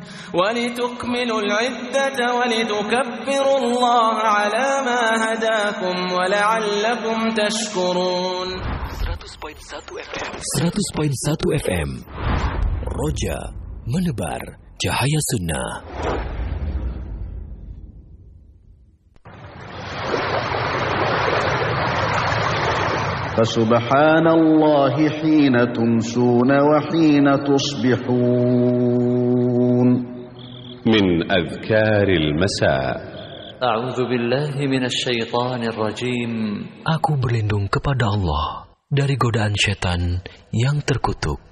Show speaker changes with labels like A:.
A: ولتكملوا العدة ولتكبروا الله على ما هداكم ولعلكم تشكرون.
B: 100.1 FM Roja menebar cahaya sunnah.
C: Fasubhanallahi hina tumsuna wa hina tusbihun.
D: Min adhkaril masa.
E: A'udzu billahi minasy syaithanir rajim.
B: Aku berlindung kepada Allah dari godaan syaitan yang terkutuk.